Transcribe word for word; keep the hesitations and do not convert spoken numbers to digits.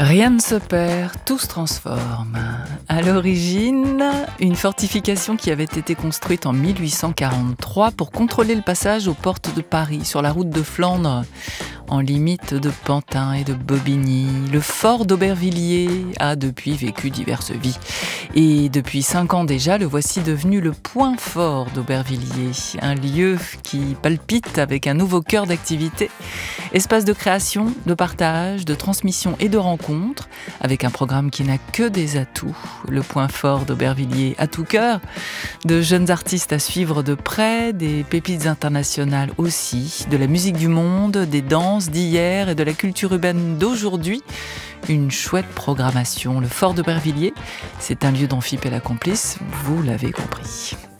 Rien ne se perd, tout se transforme. À l'origine, une fortification qui avait été construite en mille huit cent quarante-trois pour contrôler le passage aux portes de Paris, sur la route de Flandre, en limite de Pantin et de Bobigny. Le fort d'Aubervilliers a depuis vécu diverses vies. Et depuis cinq ans déjà, le voici devenu le point fort d'Aubervilliers, un lieu qui palpite avec un nouveau cœur d'activité, espace de création, de partage, de transmission et de rencontre, avec un programme qui n'a que des atouts. Le point fort d'Aubervilliers à tout cœur, de jeunes artistes à suivre de près, des pépites internationales aussi, de la musique du monde, des danses d'hier et de la culture urbaine d'aujourd'hui. Une chouette programmation. Le fort d'Aubervilliers, c'est un lieu dont F I P est la complice, vous l'avez compris.